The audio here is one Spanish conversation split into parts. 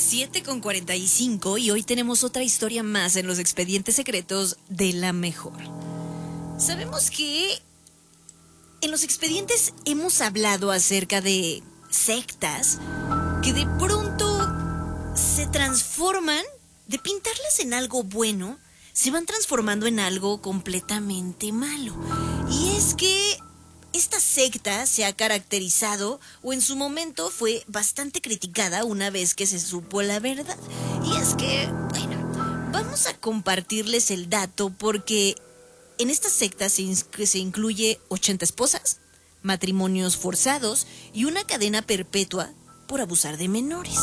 7:45 y hoy tenemos otra historia más en los expedientes secretos de La Mejor. Sabemos que en los expedientes hemos hablado acerca de sectas que de pronto se transforman, de pintarlas en algo bueno, se van transformando en algo completamente malo. Y es que esta secta se ha caracterizado, o en su momento fue bastante criticada una vez que se supo la verdad. Y es que, bueno, vamos a compartirles el dato porque en esta secta se incluye 80 esposas, matrimonios forzados y una cadena perpetua por abusar de menores.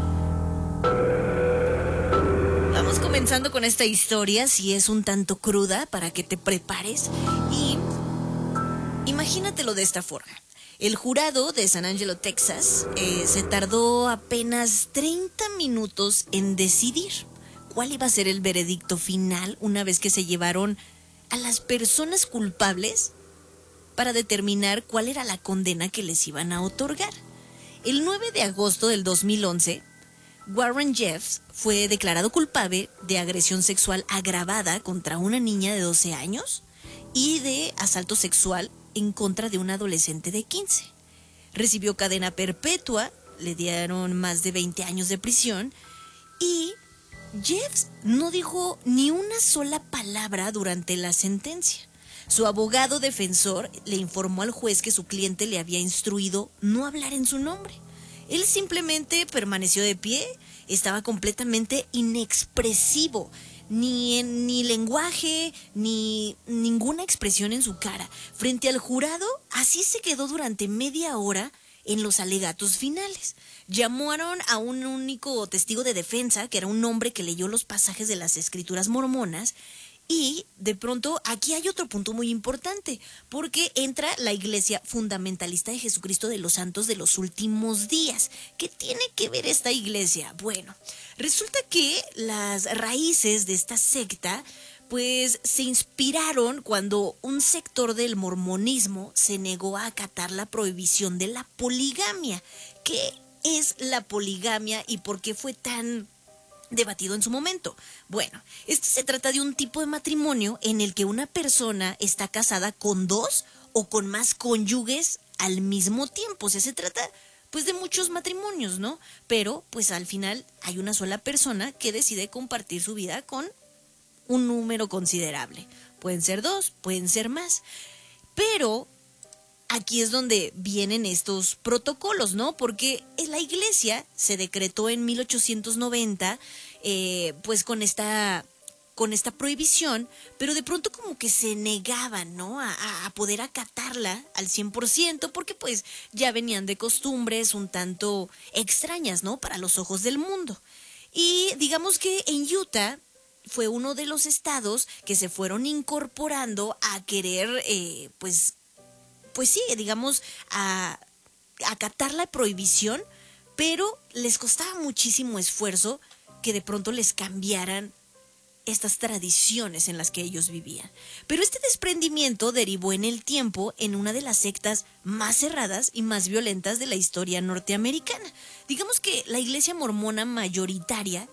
Vamos comenzando con esta historia, si es un tanto cruda, para que te prepares. Y imagínatelo de esta forma. El jurado de San Angelo, Texas, se tardó apenas 30 minutos en decidir cuál iba a ser el veredicto final una vez que se llevaron a las personas culpables para determinar cuál era la condena que les iban a otorgar. El 9 de agosto del 2011, Warren Jeffs fue declarado culpable de agresión sexual agravada contra una niña de 12 años y de asalto sexual en contra de un adolescente de 15. Recibió cadena perpetua, le dieron más de 20 años de prisión y Jeffs no dijo ni una sola palabra durante la sentencia. Su abogado defensor le informó al juez que su cliente le había instruido no hablar en su nombre. Él simplemente permaneció de pie, estaba completamente inexpresivo, ni lenguaje, ni ninguna expresión en su cara. Frente al jurado, así se quedó durante media hora en los alegatos finales. Llamaron a un único testigo de defensa, que era un hombre que leyó los pasajes de las escrituras mormonas. Y de pronto aquí hay otro punto muy importante, porque entra la Iglesia Fundamentalista de Jesucristo de los Santos de los Últimos Días. ¿Qué tiene que ver esta iglesia? Bueno, resulta que las raíces de esta secta pues se inspiraron cuando un sector del mormonismo se negó a acatar la prohibición de la poligamia. ¿Qué es la poligamia y por qué fue tan debatido en su momento? Bueno, esto se trata de un tipo de matrimonio en el que una persona está casada con dos o con más cónyuges al mismo tiempo. O sea, se trata pues de muchos matrimonios, ¿no? Pero pues al final hay una sola persona que decide compartir su vida con un número considerable. Pueden ser dos, pueden ser más. Pero aquí es donde vienen estos protocolos, ¿no? Porque en la iglesia se decretó en 1890, pues con esta prohibición, pero de pronto como que se negaban, ¿no? A poder acatarla al 100%, porque pues ya venían de costumbres un tanto extrañas, ¿no? Para los ojos del mundo. Y digamos que en Utah fue uno de los estados que se fueron incorporando a querer, pues sí, digamos, a acatar la prohibición, pero les costaba muchísimo esfuerzo que de pronto les cambiaran estas tradiciones en las que ellos vivían. Pero este desprendimiento derivó en el tiempo en una de las sectas más cerradas y más violentas de la historia norteamericana. Digamos que la iglesia mormona mayoritaria,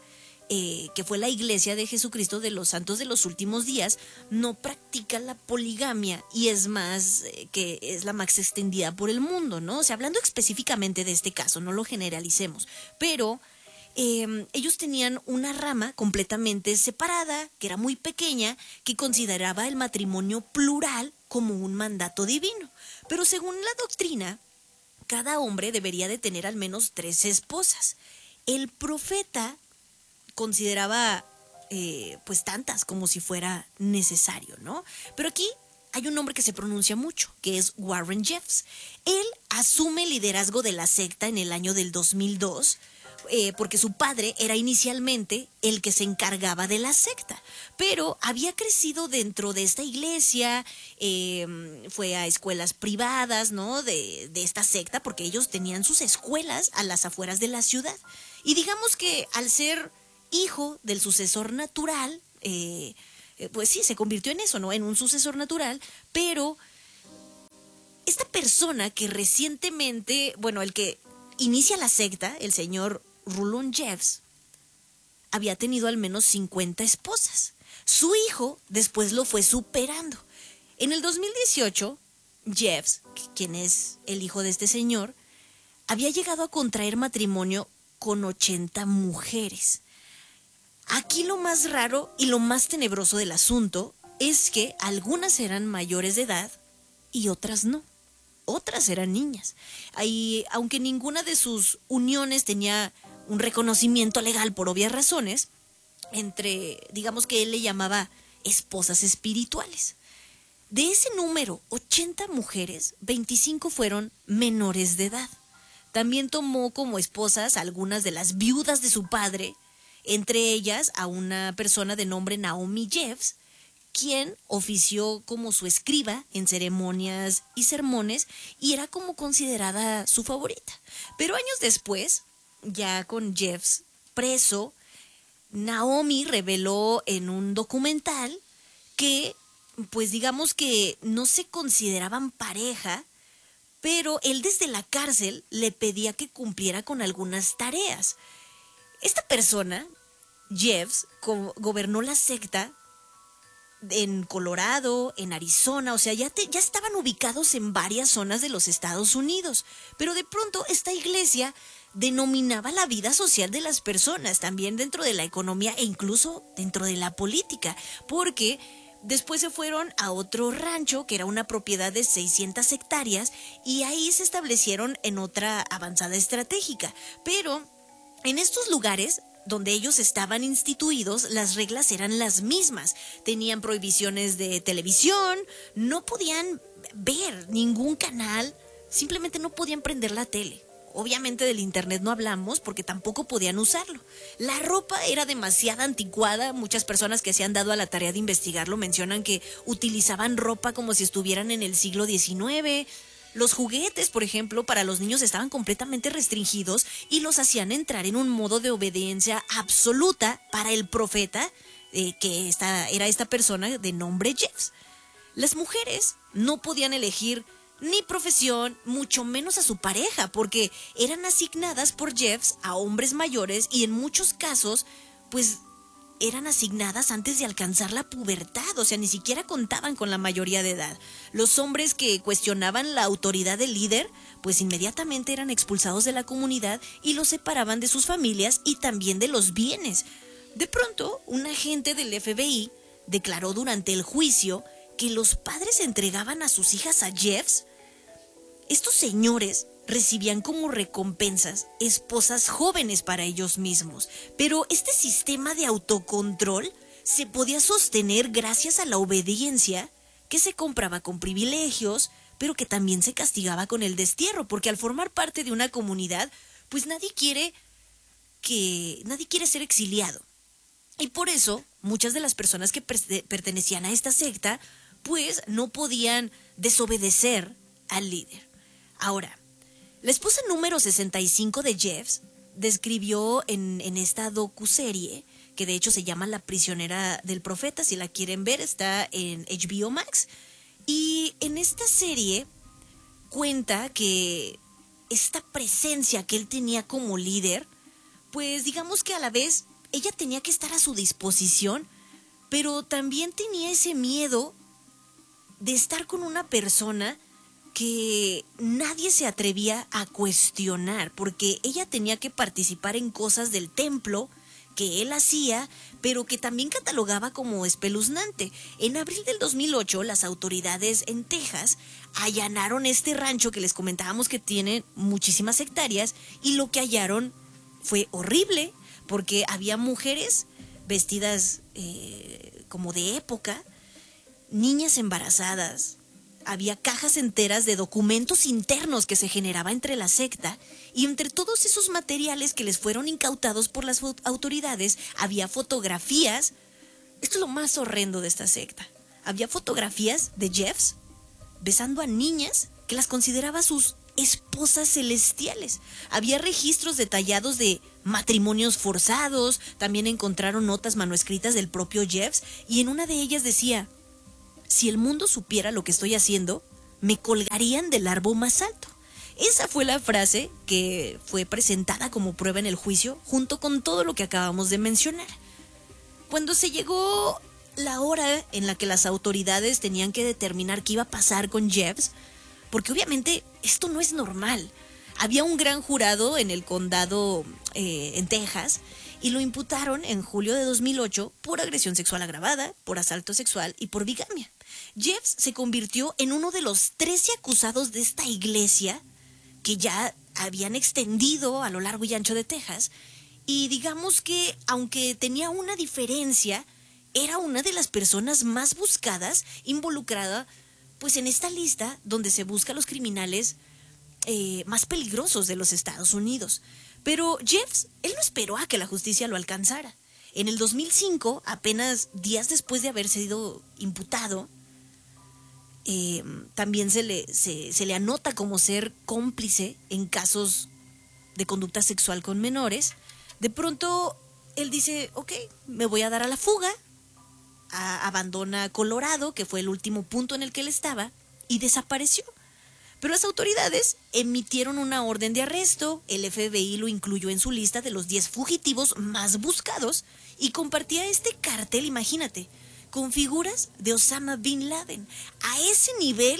que fue la Iglesia de Jesucristo de los Santos de los Últimos Días, no practica la poligamia y es más, que es la más extendida por el mundo, ¿no? O sea, hablando específicamente de este caso, no lo generalicemos, pero ellos tenían una rama completamente separada, que era muy pequeña, que consideraba el matrimonio plural como un mandato divino. Pero según la doctrina, cada hombre debería de tener al menos 3 esposas. El profeta consideraba pues tantas como si fuera necesario, ¿no? Pero aquí hay un nombre que se pronuncia mucho, que es Warren Jeffs. Él asume el liderazgo de la secta en el año del 2002, porque su padre era inicialmente el que se encargaba de la secta, pero había crecido dentro de esta iglesia, fue a escuelas privadas, ¿no? de esta secta, porque ellos tenían sus escuelas a las afueras de la ciudad. Y digamos que al ser hijo del sucesor natural, pues sí, se convirtió en eso, ¿no? En un sucesor natural, pero esta persona que recientemente, bueno, el que inicia la secta, el señor Rulon Jeffs, había tenido al menos 50 esposas. Su hijo después lo fue superando. En el 2018, Jeffs, quien es el hijo de este señor, había llegado a contraer matrimonio con 80 mujeres. Aquí lo más raro y lo más tenebroso del asunto es que algunas eran mayores de edad y otras no. Otras eran niñas. Ahí, aunque ninguna de sus uniones tenía un reconocimiento legal por obvias razones, digamos que él le llamaba esposas espirituales. De ese número, 80 mujeres, 25 fueron menores de edad. También tomó como esposas a algunas de las viudas de su padre, entre ellas a una persona de nombre Naomi Jeffs, quien ofició como su escriba en ceremonias y sermones y era como considerada su favorita. Pero años después, ya con Jeffs preso, Naomi reveló en un documental que, pues digamos que no se consideraban pareja, pero él desde la cárcel le pedía que cumpliera con algunas tareas. Esta persona, Jeffs, gobernó la secta en Colorado, en Arizona, o sea, ya estaban ubicados en varias zonas de los Estados Unidos, pero de pronto esta iglesia denominaba la vida social de las personas, también dentro de la economía e incluso dentro de la política, porque después se fueron a otro rancho que era una propiedad de 600 hectáreas y ahí se establecieron en otra avanzada estratégica, pero en estos lugares donde ellos estaban instituidos, las reglas eran las mismas. Tenían prohibiciones de televisión, no podían ver ningún canal, simplemente no podían prender la tele. Obviamente del internet no hablamos porque tampoco podían usarlo. La ropa era demasiado anticuada. Muchas personas que se han dado a la tarea de investigarlo mencionan que utilizaban ropa como si estuvieran en el siglo XIX. Los juguetes, por ejemplo, para los niños estaban completamente restringidos y los hacían entrar en un modo de obediencia absoluta para el profeta, que era esta persona de nombre Jeffs. Las mujeres no podían elegir ni profesión, mucho menos a su pareja, porque eran asignadas por Jeffs a hombres mayores y en muchos casos, pues eran asignadas antes de alcanzar la pubertad, o sea, ni siquiera contaban con la mayoría de edad. Los hombres que cuestionaban la autoridad del líder, pues inmediatamente eran expulsados de la comunidad y los separaban de sus familias y también de los bienes. De pronto, un agente del FBI declaró durante el juicio que los padres entregaban a sus hijas a Jeffs. Estos señores recibían como recompensas esposas jóvenes para ellos mismos, pero este sistema de autocontrol se podía sostener gracias a la obediencia que se compraba con privilegios, pero que también se castigaba con el destierro, porque al formar parte de una comunidad, pues nadie quiere ser exiliado. Y por eso, muchas de las personas que pertenecían a esta secta, pues no podían desobedecer al líder. Ahora, la esposa número 65 de Jeffs describió en esta docuserie, que de hecho se llama La prisionera del profeta, si la quieren ver, está en HBO Max. Y en esta serie cuenta que esta presencia que él tenía como líder, pues digamos que a la vez ella tenía que estar a su disposición, pero también tenía ese miedo de estar con una persona que nadie se atrevía a cuestionar, porque ella tenía que participar en cosas del templo que él hacía, pero que también catalogaba como espeluznante. En abril del 2008, las autoridades en Texas allanaron este rancho que les comentábamos que tiene muchísimas hectáreas, y lo que hallaron fue horrible, porque había mujeres vestidas como de época, niñas embarazadas, había cajas enteras de documentos internos que se generaba entre la secta, y entre todos esos materiales que les fueron incautados por las autoridades, había fotografías. Esto es lo más horrendo de esta secta. Había fotografías de Jeffs besando a niñas que las consideraba sus esposas celestiales. Había registros detallados de matrimonios forzados. También encontraron notas manuscritas del propio Jeffs, y en una de ellas decía: si el mundo supiera lo que estoy haciendo, me colgarían del árbol más alto. Esa fue la frase que fue presentada como prueba en el juicio, junto con todo lo que acabamos de mencionar. Cuando se llegó la hora en la que las autoridades tenían que determinar qué iba a pasar con Jeffs, porque obviamente esto no es normal. Había un gran jurado en el condado en Texas y lo imputaron en julio de 2008 por agresión sexual agravada, por asalto sexual y por bigamia. Jeffs se convirtió en uno de los 13 acusados de esta iglesia que ya habían extendido a lo largo y ancho de Texas. Y digamos que, aunque tenía una diferencia, era una de las personas más buscadas, involucrada pues en esta lista donde se busca a los criminales más peligrosos de los Estados Unidos. Pero Jeffs, él no esperó a que la justicia lo alcanzara. En el 2005, apenas días después de haber sido imputado, también se le anota como ser cómplice en casos de conducta sexual con menores. De pronto, él dice, ok, me voy a dar a la fuga, abandona Colorado, que fue el último punto en el que él estaba, y desapareció. Pero las autoridades emitieron una orden de arresto, el FBI lo incluyó en su lista de los 10 fugitivos más buscados y compartía este cartel, imagínate, con figuras de Osama Bin Laden. A ese nivel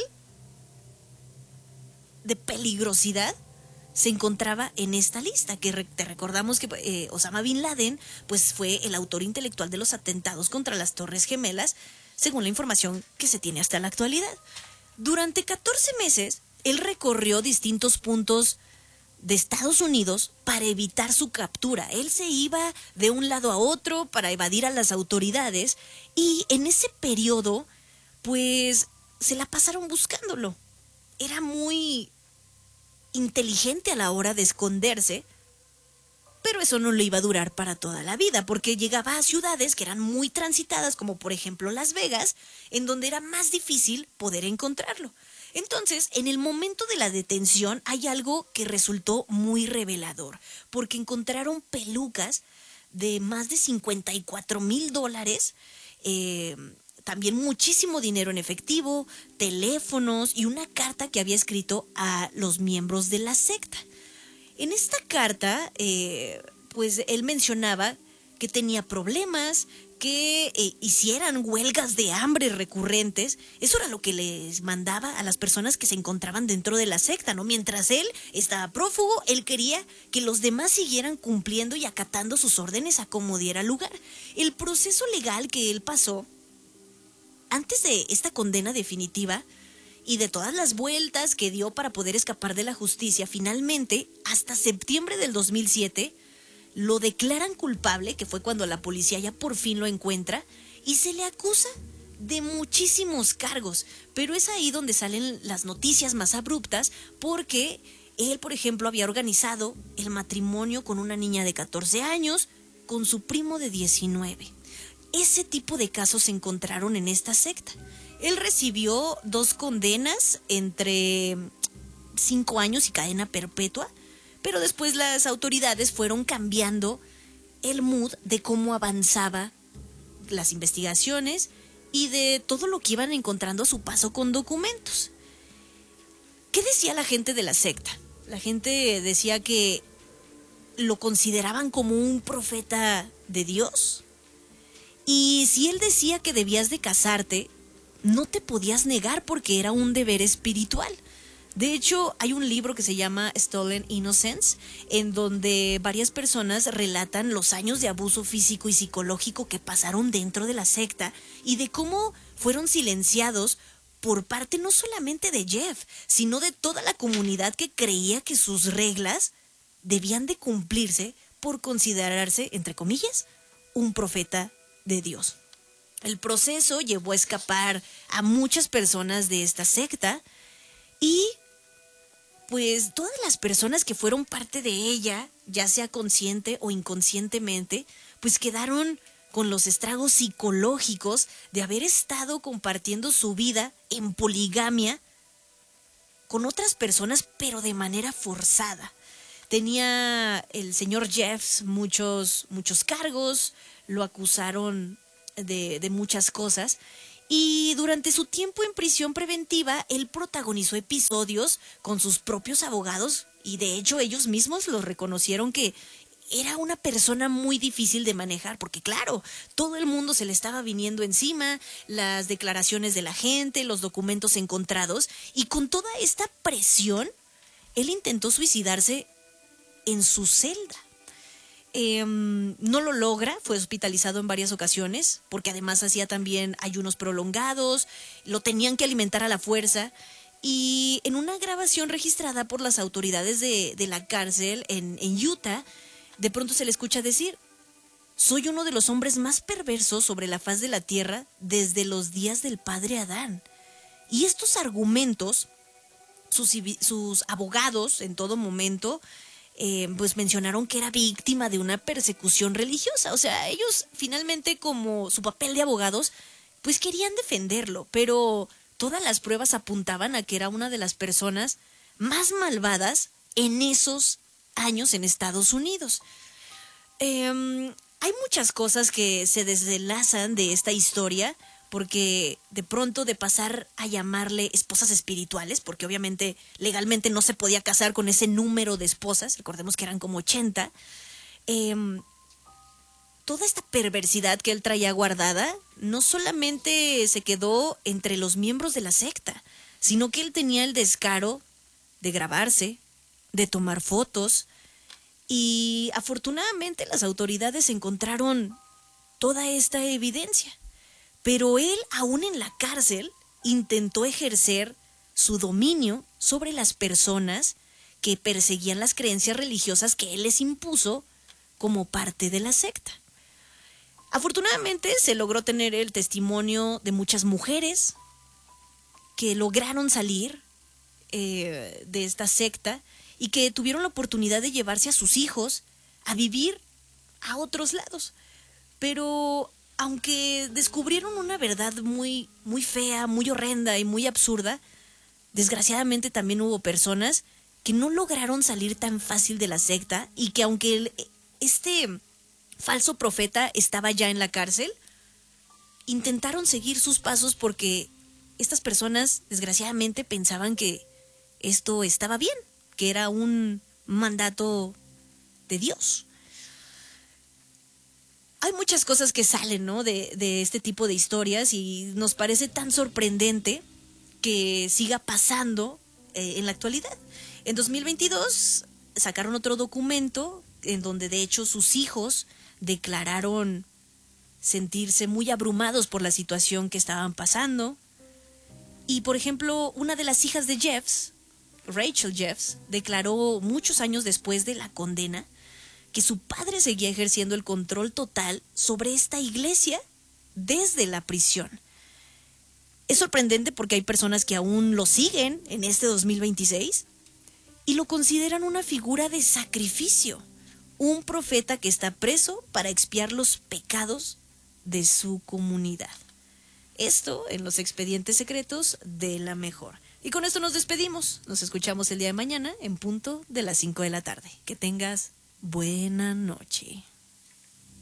de peligrosidad se encontraba en esta lista, que te recordamos que Osama Bin Laden pues fue el autor intelectual de los atentados contra las Torres Gemelas, según la información que se tiene hasta la actualidad. Durante 14 meses, él recorrió distintos puntos de Estados Unidos para evitar su captura. Él se iba de un lado a otro para evadir a las autoridades y en ese periodo, pues, se la pasaron buscándolo. Era muy inteligente a la hora de esconderse, pero eso no le iba a durar para toda la vida, porque llegaba a ciudades que eran muy transitadas, como por ejemplo Las Vegas, en donde era más difícil poder encontrarlo. Entonces, en el momento de la detención hay algo que resultó muy revelador, porque encontraron pelucas de más de $54,000, también muchísimo dinero en efectivo, teléfonos y una carta que había escrito a los miembros de la secta. En esta carta, pues él mencionaba que tenía problemas, que hicieran huelgas de hambre recurrentes. Eso era lo que les mandaba a las personas que se encontraban dentro de la secta, ¿no? Mientras él estaba prófugo, él quería que los demás siguieran cumpliendo y acatando sus órdenes a como diera lugar. El proceso legal que él pasó antes de esta condena definitiva y de todas las vueltas que dio para poder escapar de la justicia, finalmente, hasta septiembre del 2007, lo declaran culpable, que fue cuando la policía ya por fin lo encuentra, y se le acusa de muchísimos cargos. Pero es ahí donde salen las noticias más abruptas, porque él, por ejemplo, había organizado el matrimonio con una niña de 14 años, con su primo de 19. Ese tipo de casos se encontraron en esta secta. Él recibió 2 condenas entre 5 años y cadena perpetua, pero después las autoridades fueron cambiando el mood de cómo avanzaba las investigaciones y de todo lo que iban encontrando a su paso con documentos. ¿Qué decía la gente de la secta? La gente decía que lo consideraban como un profeta de Dios. Y si él decía que debías de casarte, no te podías negar porque era un deber espiritual. De hecho, hay un libro que se llama Stolen Innocence, en donde varias personas relatan los años de abuso físico y psicológico que pasaron dentro de la secta y de cómo fueron silenciados por parte no solamente de Jeff, sino de toda la comunidad que creía que sus reglas debían de cumplirse por considerarse, entre comillas, un profeta de Dios. El proceso llevó a escapar a muchas personas de esta secta y pues todas las personas que fueron parte de ella, ya sea consciente o inconscientemente, pues quedaron con los estragos psicológicos de haber estado compartiendo su vida en poligamia con otras personas, pero de manera forzada. Tenía el señor Jeffs muchos cargos, lo acusaron de muchas cosas Y durante su tiempo en prisión preventiva, él protagonizó episodios con sus propios abogados y de hecho ellos mismos lo reconocieron que era una persona muy difícil de manejar, porque claro, todo el mundo se le estaba viniendo encima, las declaraciones de la gente, los documentos encontrados, y con toda esta presión, él intentó suicidarse en su celda. No lo logra, fue hospitalizado en varias ocasiones, porque además hacía también ayunos prolongados, lo tenían que alimentar a la fuerza, y en una grabación registrada por las autoridades de la cárcel en Utah, de pronto se le escucha decir: soy uno de los hombres más perversos sobre la faz de la tierra desde los días del padre Adán. Y estos argumentos, sus abogados en todo momento, pues mencionaron que era víctima de una persecución religiosa. O sea, ellos finalmente, como su papel de abogados, pues querían defenderlo, pero todas las pruebas apuntaban a que era una de las personas más malvadas en esos años en Estados Unidos. Hay muchas cosas que se desenlazan de esta historia, porque de pronto, de pasar a llamarle esposas espirituales, porque obviamente legalmente no se podía casar con ese número de esposas, recordemos que eran como 80, toda esta perversidad que él traía guardada no solamente se quedó entre los miembros de la secta, sino que él tenía el descaro de grabarse, de tomar fotos, y afortunadamente las autoridades encontraron toda esta evidencia. Pero él, aún en la cárcel, intentó ejercer su dominio sobre las personas que perseguían las creencias religiosas que él les impuso como parte de la secta. Afortunadamente se logró tener el testimonio de muchas mujeres que lograron salir de esta secta y que tuvieron la oportunidad de llevarse a sus hijos a vivir a otros lados. Pero aunque descubrieron una verdad muy, muy fea, muy horrenda y muy absurda, desgraciadamente también hubo personas que no lograron salir tan fácil de la secta y que aunque este falso profeta estaba ya en la cárcel, intentaron seguir sus pasos porque estas personas desgraciadamente pensaban que esto estaba bien, que era un mandato de Dios. Hay muchas cosas que salen, ¿no?, de este tipo de historias, y nos parece tan sorprendente que siga pasando en la actualidad. En 2022 sacaron otro documento en donde de hecho sus hijos declararon sentirse muy abrumados por la situación que estaban pasando. Y por ejemplo, una de las hijas de Jeffs, Rachel Jeffs, declaró muchos años después de la condena que su padre seguía ejerciendo el control total sobre esta iglesia desde la prisión. Es sorprendente porque hay personas que aún lo siguen en este 2026 y lo consideran una figura de sacrificio, un profeta que está preso para expiar los pecados de su comunidad. Esto en los expedientes secretos de La Mejor. Y con esto nos despedimos. Nos escuchamos el día de mañana en punto de las 5 de la tarde. Que tengas buena noche.